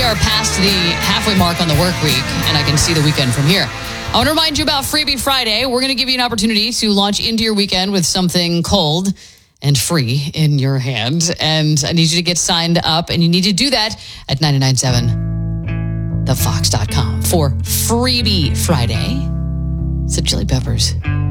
are past the halfway mark on the work week, and I can see the weekend from here. I want to remind you about Freebie Friday. We're going to give you an opportunity to launch into your weekend with something cold and free in your hand. And I need you to get signed up, and you need to do that at 997thefox.com for Freebie Friday. It's the Chili Peppers.